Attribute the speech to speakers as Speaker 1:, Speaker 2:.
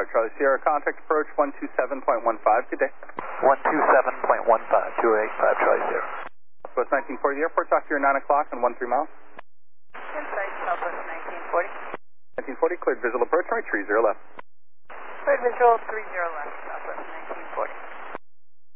Speaker 1: Charlie Sierra, contact approach 127.15. Good day.
Speaker 2: 127.15, 285 Charlie Sierra.
Speaker 1: Southwest 1940, the airport, talk to your 9 o'clock and 13 miles.
Speaker 3: Inside Southwest 1940.
Speaker 1: 1940, cleared visual approach, runway 30 left.
Speaker 3: Cleared visual 30 left, Southwest